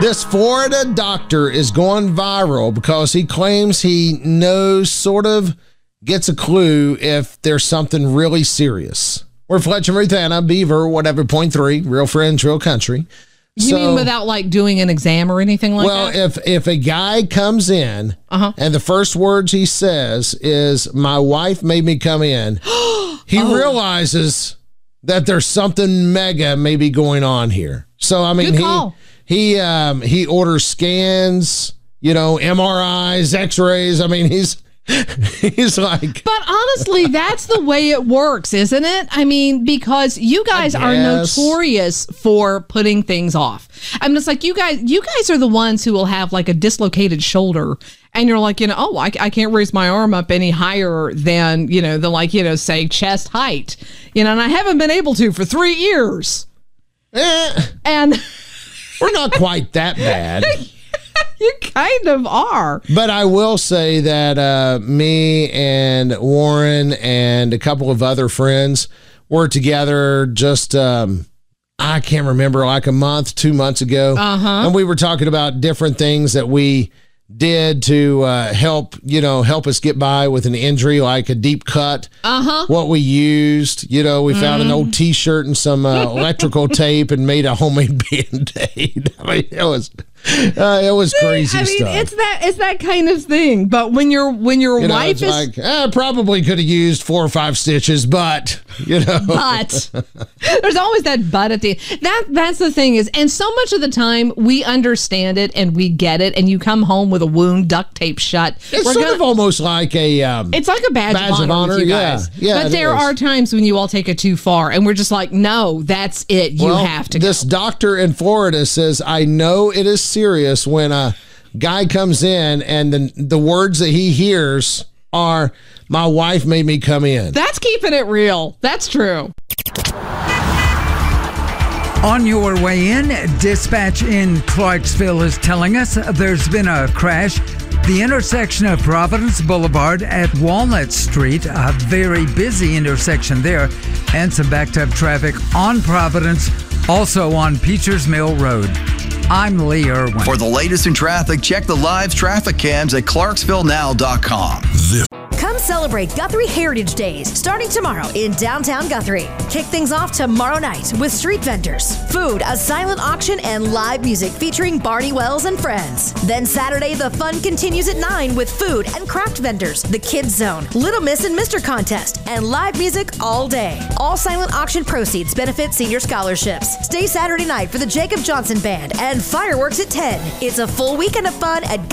This Florida doctor is going viral because he claims he knows, sort of gets a clue if there's something really serious. We're Fletcher and Ruth Anna, Beaver, whatever, .3, real friends, real country. You mean without like doing an exam or anything like that? Well, if a guy comes in and the first words he says is, "My wife made me come in," he realizes that there's something mega maybe going on here. So, I mean, he orders scans, MRIs, x-rays. I mean, he's like... But honestly, that's the way it works, isn't it? I mean, because you guys are notorious for putting things off. I mean, it's like you guys are the ones who will have like a dislocated shoulder and you're like, I can't raise my arm up any higher than, say chest height, and I haven't been able to for 3 years. And we're not quite that bad. You kind of are. But I will say that me and Warren and a couple of other friends were together just, I can't remember, like a month, 2 months ago. And we were talking about different things that we did to help us get by with an injury, like a deep cut. What we used, we found an old T-shirt and some electrical tape and made a homemade Band-Aid. I mean, it was crazy stuff. It's that kind of thing. But when your wife is like, I probably could have used 4 or 5 stitches, but But there's always that but at the that's the thing is, and so much of the time we understand it and we get it, and you come home with a wound duct tape shut. It's sort of almost like it's like a badge of honor with you guys. Yeah, but there are times when you all take it too far, and we're just like, no, that's it. You have to. This doctor in Florida says, I know it is serious when a guy comes in and the words that he hears are, "My wife made me come in." That's keeping it real. That's true. On your way in, dispatch in Clarksville is telling us there's been a crash. The intersection of Providence Boulevard at Walnut Street, a very busy intersection there, and some backed-up traffic on Providence, also on Peachers Mill Road. I'm Lee Irwin. For the latest in traffic, check the live traffic cams at ClarksvilleNow.com. Come celebrate Guthrie Heritage Days starting tomorrow in downtown Guthrie. Kick things off tomorrow night with street vendors, food, a silent auction, and live music featuring Barney Wells and friends. Then Saturday, the fun continues at 9 with food and craft vendors, the Kids Zone, Little Miss and Mr. Contest, and live music all day. All silent auction proceeds benefit senior scholarships. Stay Saturday night for the Jacob Johnson Band and fireworks at 10. It's a full weekend of fun at